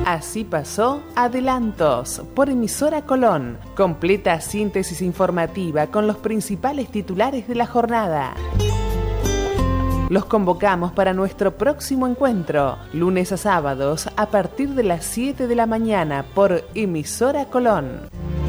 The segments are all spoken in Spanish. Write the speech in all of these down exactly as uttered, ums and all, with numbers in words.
Así pasó Adelantos por emisora Colón. Completa síntesis informativa con los principales titulares de la jornada. Los convocamos para nuestro próximo encuentro, lunes a sábados a partir de las siete de la mañana por emisora Colón.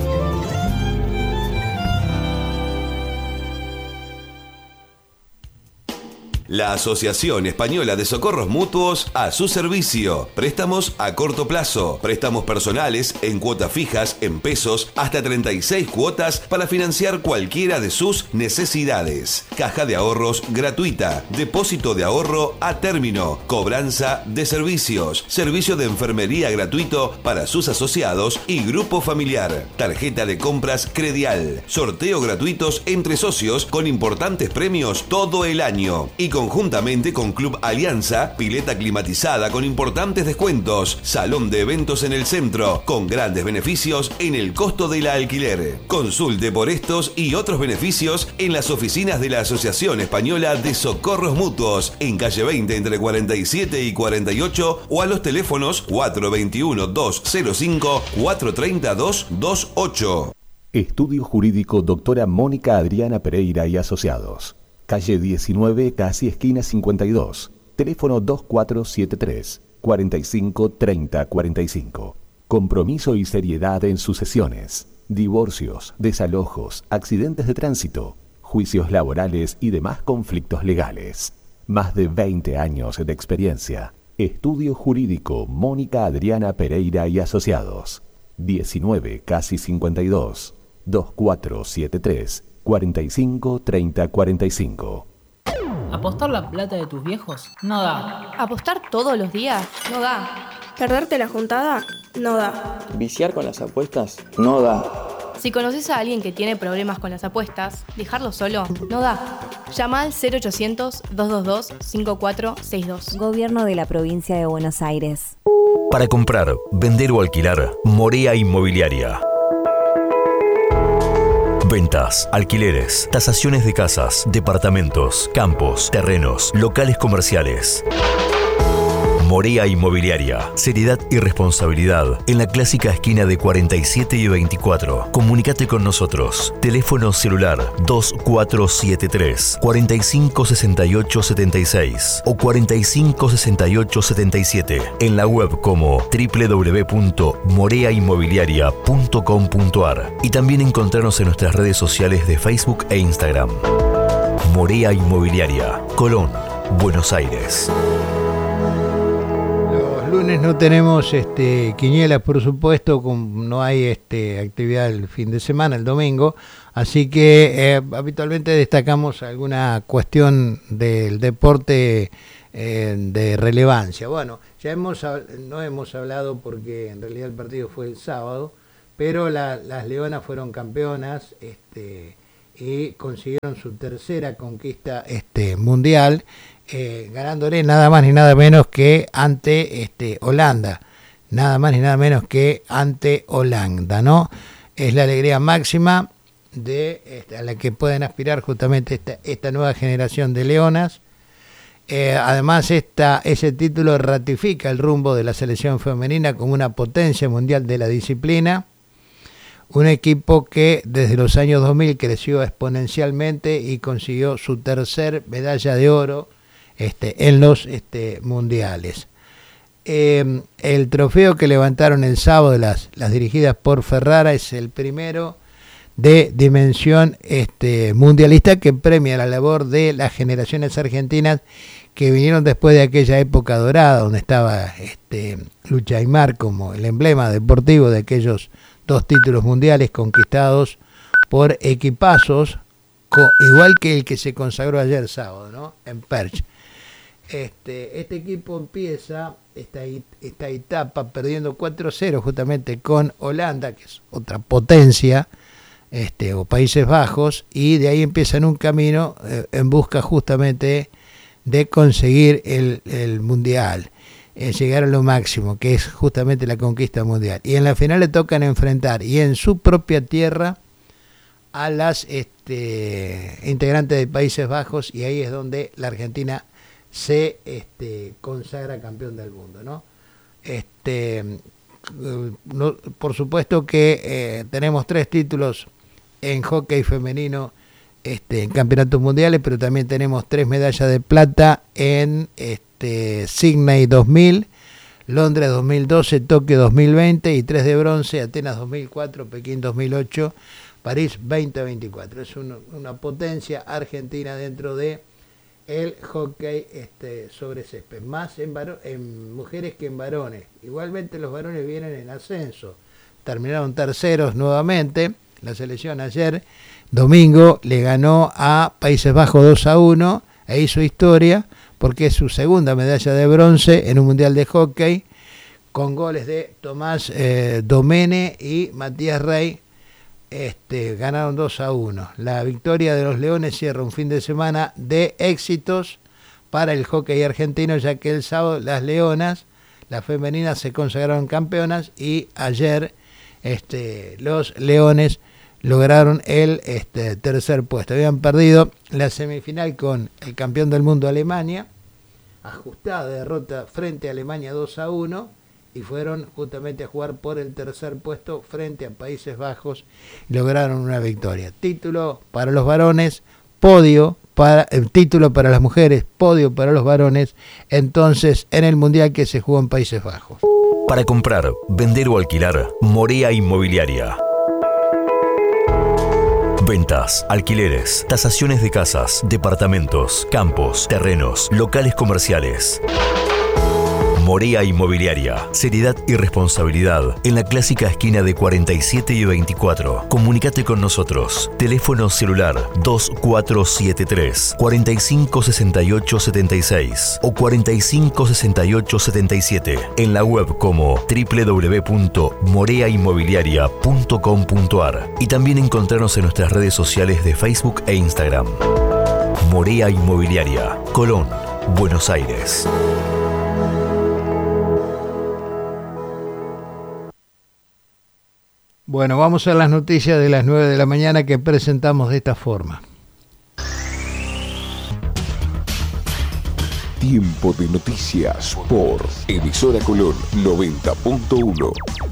La Asociación Española de Socorros Mutuos a su servicio. Préstamos a corto plazo, préstamos personales en cuotas fijas, en pesos, hasta treinta y seis cuotas para financiar cualquiera de sus necesidades. Caja de ahorros gratuita, depósito de ahorro a término, cobranza de servicios, servicio de enfermería gratuito para sus asociados y grupo familiar, tarjeta de compras Credial, sorteo gratuitos entre socios con importantes premios todo el año y conjuntamente con Club Alianza, pileta climatizada con importantes descuentos, salón de eventos en el centro, con grandes beneficios en el costo del alquiler. Consulte por estos y otros beneficios en las oficinas de la Asociación Española de Socorros Mutuos, en calle veinte entre cuarenta y siete y cuarenta y ocho o a los teléfonos cuatro veintiuno, doscientos cinco, cuatro treinta, doscientos veintiocho. Estudio Jurídico Doctora Mónica Adriana Pereira y Asociados. Calle diecinueve, casi esquina cincuenta y dos. Teléfono dos cuatro siete tres, cuarenta y cinco, treinta, cuarenta y cinco. Compromiso y seriedad en sus sesiones. Divorcios, desalojos, accidentes de tránsito, juicios laborales y demás conflictos legales. Más de veinte años de experiencia. Estudio Jurídico Mónica Adriana Pereira y Asociados. diecinueve, casi cincuenta y dos. dos cuatro siete tres, cuarenta y cinco, treinta, cuarenta y cinco. ¿Apostar la plata de tus viejos? No da. ¿Apostar todos los días? No da. ¿Perderte la juntada? No da. ¿Viciar con las apuestas? No da. Si conoces a alguien que tiene problemas con las apuestas, dejarlo solo no da. Llama al cero ochocientos, doscientos veintidós, cincuenta y cuatro sesenta y dos. Gobierno de la Provincia de Buenos Aires. Para comprar, vender o alquilar, Morea Inmobiliaria. Ventas, alquileres, tasaciones de casas, departamentos, campos, terrenos, locales comerciales. Morea Inmobiliaria. Seriedad y responsabilidad en la clásica esquina de cuarenta y siete y veinticuatro. Comunicate con nosotros. Teléfono celular dos cuatro siete tres, cuarenta y cinco sesenta y ocho setenta y seis o cuarenta y cinco sesenta y ocho setenta y siete. En la web como doble u doble u doble u punto morea inmobiliaria punto com punto a r y también encontrarnos en nuestras redes sociales de Facebook e Instagram. Morea Inmobiliaria, Colón, Buenos Aires. Lunes no tenemos este, quinielas, por supuesto, con, no hay este, actividad el fin de semana, el domingo, así que eh, habitualmente destacamos alguna cuestión del deporte eh, de relevancia. Bueno, ya hemos no hemos hablado porque en realidad el partido fue el sábado, pero la, las Leonas fueron campeonas este, y consiguieron su tercera conquista este, mundial. Eh, ganándole nada más ni nada menos que ante este, Holanda, nada más ni nada menos que ante Holanda, ¿no? Es la alegría máxima de este, a la que pueden aspirar justamente esta, esta nueva generación de leonas. Eh, además, esta, ese título ratifica el rumbo de la selección femenina como una potencia mundial de la disciplina. Un equipo que desde los años dos mil creció exponencialmente y consiguió su tercer medalla de oro Este, en los este, mundiales. Eh, el trofeo que levantaron el sábado las, las dirigidas por Ferrara es el primero de dimensión este, mundialista que premia la labor de las generaciones argentinas que vinieron después de aquella época dorada donde estaba este, Lucha Aymar como el emblema deportivo de aquellos dos títulos mundiales conquistados por equipazos co- igual que el que se consagró ayer sábado, ¿no? En Perch. Este, este equipo empieza esta, esta etapa perdiendo cuatro cero justamente con Holanda, que es otra potencia, este, o Países Bajos, y de ahí empiezan un camino eh, en busca justamente de conseguir el, el mundial, eh, llegar a lo máximo, que es justamente la conquista mundial. Y en la final le tocan enfrentar, y en su propia tierra, a las este, integrantes de Países Bajos, y ahí es donde la Argentina se este, consagra campeón del mundo, ¿no? Este, no, por supuesto que eh, tenemos tres títulos en hockey femenino este, en campeonatos mundiales, pero también tenemos tres medallas de plata en este, Sydney dos mil, Londres dos mil doce, Tokio dos mil veinte y tres de bronce, Atenas dos mil cuatro, Pekín dos mil ocho, París veinte veinticuatro. Es un, una potencia argentina dentro de el hockey este, sobre césped, más en, varo, en mujeres que en varones. Igualmente los varones vienen en ascenso, terminaron terceros nuevamente. La selección ayer, domingo, le ganó a Países Bajos dos a uno e hizo historia porque es su segunda medalla de bronce en un mundial de hockey, con goles de Tomás eh, Domene y Matías Rey. Este, ganaron dos a uno. La victoria de los Leones cierra un fin de semana de éxitos para el hockey argentino, ya que el sábado las Leonas, las femeninas, se consagraron campeonas y ayer este, los Leones lograron el este, tercer puesto. Habían perdido la semifinal con el campeón del mundo Alemania, ajustada derrota frente a Alemania dos a uno, y fueron justamente a jugar por el tercer puesto frente a Países Bajos y lograron una victoria. Título para los varones, podio para el título para las mujeres, podio para los varones, entonces en el mundial que se jugó en Países Bajos. Para comprar, vender o alquilar, Morea Inmobiliaria. Ventas, alquileres, tasaciones de casas, departamentos, campos, terrenos, locales comerciales. Morea Inmobiliaria, seriedad y responsabilidad en la clásica esquina de cuarenta y siete y veinticuatro. Comunícate con nosotros. Teléfono celular dos cuatro siete tres, cuatro cinco seis ocho siete seis o cuatro cinco seis ocho siete siete. En la web como doble u doble u doble u punto morea inmobiliaria punto com punto a r y también encontrarnos en nuestras redes sociales de Facebook e Instagram. Morea Inmobiliaria, Colón, Buenos Aires. Bueno, vamos a las noticias de las nueve de la mañana que presentamos de esta forma. Tiempo de noticias por Emisora Colón noventa punto uno.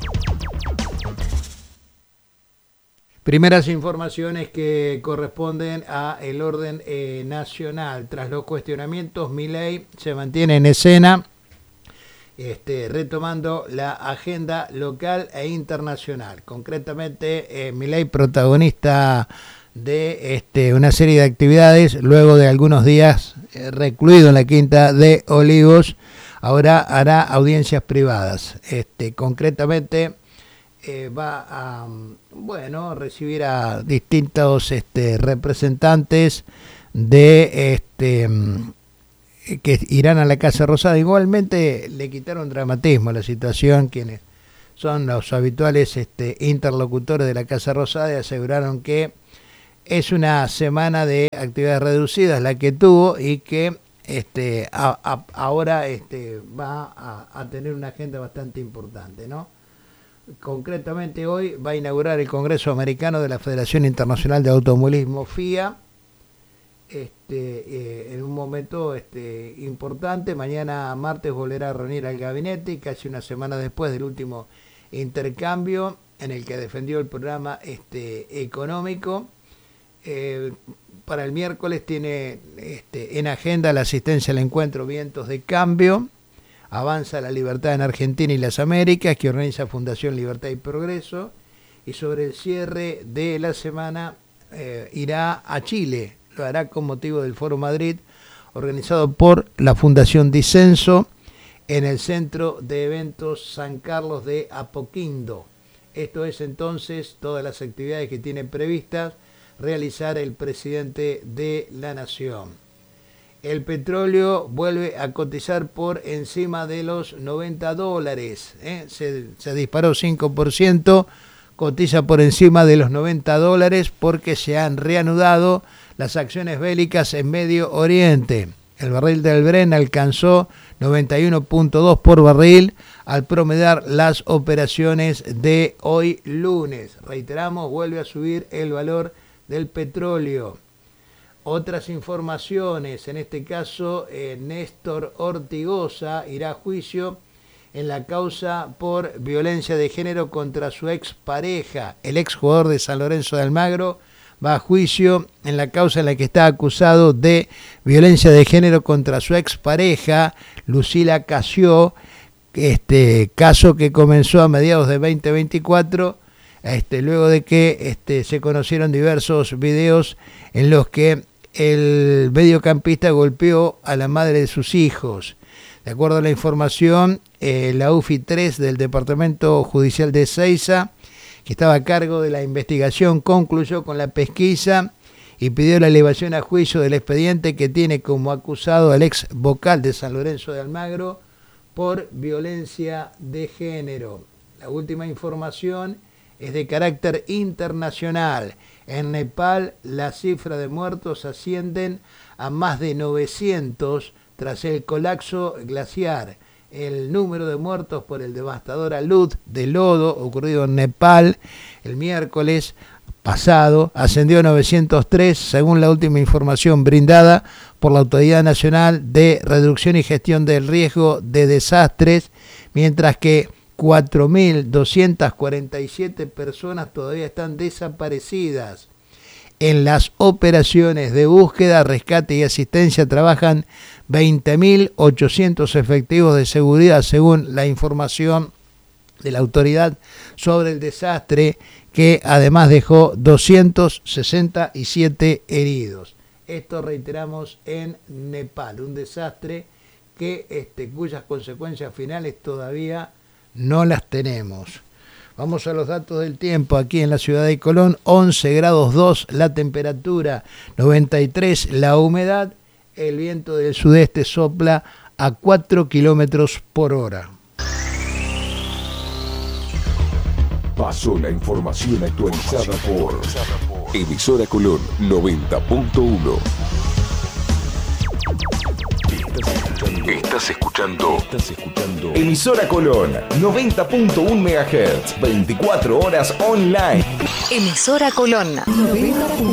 Primeras informaciones que corresponden a el orden eh, nacional. Tras los cuestionamientos, Milei se mantiene en escena, Este, retomando la agenda local e internacional. Concretamente, eh, Milei, protagonista de este, una serie de actividades, luego de algunos días eh, recluido en la Quinta de Olivos, ahora hará audiencias privadas. Este, concretamente, eh, va a bueno, recibir a distintos este, representantes de este que irán a la Casa Rosada. Igualmente le quitaron dramatismo a la situación quienes son los habituales este, interlocutores de la Casa Rosada, y aseguraron que es una semana de actividades reducidas la que tuvo y que este, a, a, ahora este, va a, a tener una agenda bastante importante, ¿no? Concretamente hoy va a inaugurar el Congreso Americano de la Federación Internacional de Automovilismo, F I A, Este, eh, en un momento este, importante. Mañana martes volverá a reunir al gabinete, y casi una semana después del último intercambio en el que defendió el programa este, económico. Eh, para el miércoles tiene este, en agenda la asistencia al encuentro Vientos de Cambio, Avanza la Libertad en Argentina y las Américas, que organiza Fundación Libertad y Progreso, y sobre el cierre de la semana eh, irá a Chile. Lo hará con motivo del Foro Madrid, organizado por la Fundación Disenso, en el Centro de Eventos San Carlos de Apoquindo. Esto es entonces todas las actividades que tiene previstas realizar el presidente de la Nación. El petróleo vuelve a cotizar por encima de los noventa dólares. ¿eh? Se, se disparó cinco por ciento, cotiza por encima de los noventa dólares porque se han reanudado las acciones bélicas en Medio Oriente. El barril del Brent alcanzó noventa y uno punto dos por barril al promediar las operaciones de hoy lunes. Reiteramos, vuelve a subir el valor del petróleo. Otras informaciones, en este caso eh, Néstor Ortigosa irá a juicio en la causa por violencia de género contra su expareja. El exjugador de San Lorenzo de Almagro va a juicio en la causa en la que está acusado de violencia de género contra su expareja, Lucila Casio, este caso que comenzó a mediados de veinte veinticuatro, este, luego de que este, se conocieron diversos videos en los que el mediocampista golpeó a la madre de sus hijos. De acuerdo a la información, eh, la U F I tres del Departamento Judicial de Ezeiza, que estaba a cargo de la investigación, concluyó con la pesquisa y pidió la elevación a juicio del expediente que tiene como acusado al ex vocal de San Lorenzo de Almagro por violencia de género. La última información es de carácter internacional. En Nepal, la cifra de muertos ascienden a más de novecientos tras el colapso glaciar. El número de muertos por el devastador alud de lodo ocurrido en Nepal el miércoles pasado ascendió a novecientos tres, según la última información brindada por la Autoridad Nacional de Reducción y Gestión del Riesgo de Desastres, mientras que cuatro mil doscientas cuarenta y siete personas todavía están desaparecidas. En las operaciones de búsqueda, rescate y asistencia trabajan veinte mil ochocientos efectivos de seguridad, según la información de la autoridad sobre el desastre, que además dejó doscientos sesenta y siete heridos. Esto, reiteramos, en Nepal, un desastre que este, cuyas consecuencias finales todavía no las tenemos. Vamos a los datos del tiempo aquí en la ciudad de Colón. once grados dos la temperatura, noventa y tres la humedad, el viento del sudeste sopla a cuatro kilómetros por hora. Pasó la información actualizada por Emisora Colón noventa punto uno. Estás escuchando, estás escuchando Emisora Colón noventa punto uno megahertz, veinticuatro horas online. Emisora Colón noventa punto uno.